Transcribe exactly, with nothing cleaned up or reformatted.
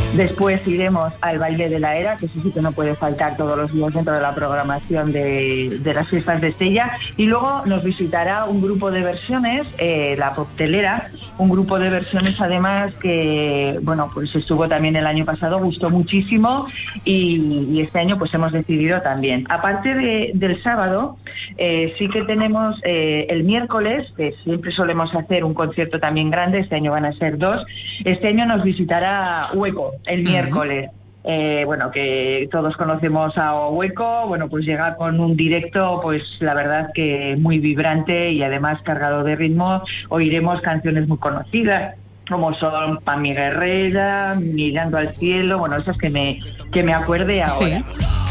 Después iremos al baile de la era, que eso sí que no puede faltar todos los días dentro de la programación de, de las fiestas de Estella. Y luego nos visitará un grupo de versiones, eh, la Coctelera, un grupo de versiones además que, bueno, pues estuvo también el año pasado, gustó muchísimo y, y este año pues hemos decidido también. Aparte de, del sábado, eh, sí que tenemos eh, el miércoles, que siempre solemos hacer un concierto también grande, este año van a ser dos. Este año nos visitará Hueco el miércoles. Uh-huh. Eh, bueno, que todos conocemos a Hueco, bueno, pues llega con un directo, pues la verdad que muy vibrante y además cargado de ritmo. Oiremos canciones muy conocidas, como son Pa' mi Guerrera, Mirando al cielo, bueno, esas que me, que me acuerde ahora. Sí.